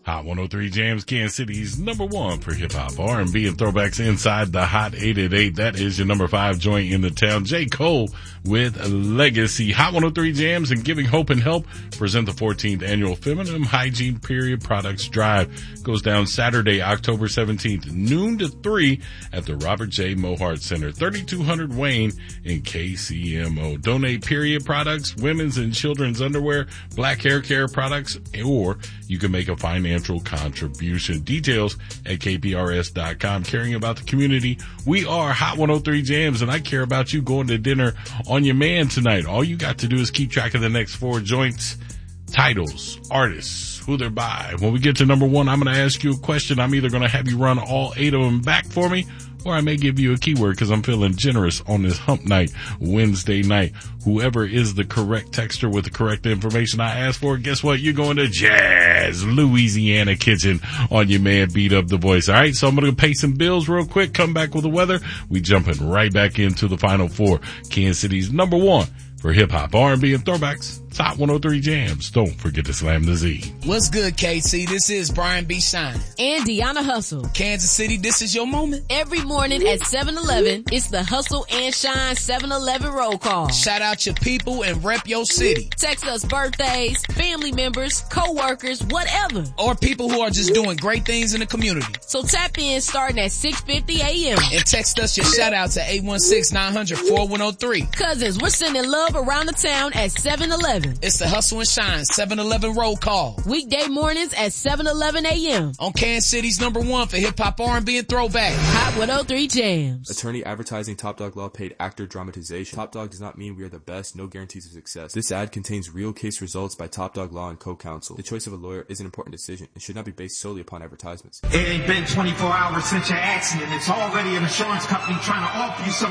Hot 103 Jams, Kansas City's number one for hip-hop, R&B, and throwbacks inside the Hot 888. That is your number 5 joint in the town. J. Cole with Legacy. Hot 103 Jams and Giving Hope and Help present the 14th annual Feminine Hygiene Period Products Drive. Goes down Saturday, October 17th, noon to 3 at the Robert J. Mohart Center, 3200 Wayne in KCMO. Donate period products, women's and children's underwear, black hair care products, or you can make a financial contribution. Details at kprs.com. Caring about the community. We are Hot 103 Jams, and I care about you going to dinner on your man tonight. All you got to do is keep track of the next 4 joints, titles, artists, who they're by. When we get to number 1, I'm going to ask you a question. I'm either going to have you run all 8 of them back for me, or I may give you a keyword because I'm feeling generous on this hump night, Wednesday night. Whoever is the correct texter with the correct information I asked for, guess what? You're going to Jazz Louisiana Kitchen on your man Beat Up the Voice. All right, so I'm going to pay some bills real quick, come back with the weather. We jumping right back into the Final Four. Kansas City's number 1 for hip-hop, R&B, and throwbacks. Top 103 Jams. Don't forget to slam the Z. What's good, KC? This is Brian B. Shine. And Deanna Hustle. Kansas City, this is your moment. Every morning at 7-Eleven, it's the Hustle and Shine 7-Eleven roll call. Shout out your people and rep your city. Text us birthdays, family members, co-workers, whatever. Or people who are just doing great things in the community. So tap in starting at 6:50 a.m. And text us your shout out to 816-900-4103. Cousins, we're sending love around the town at 7-Eleven. It's the Hustle and Shine 7-Eleven roll call. Weekday mornings at 7:11 a.m. On Kansas City's number 1 for hip-hop, R&B, and throwback. Hot 103 Jams. Attorney advertising Top Dog Law paid actor dramatization. Top Dog does not mean we are the best, no guarantees of success. This ad contains real case results by Top Dog Law and co-counsel. The choice of a lawyer is an important decision and should not be based solely upon advertisements. It ain't been 24 hours since your accident. It's already an insurance company trying to offer you some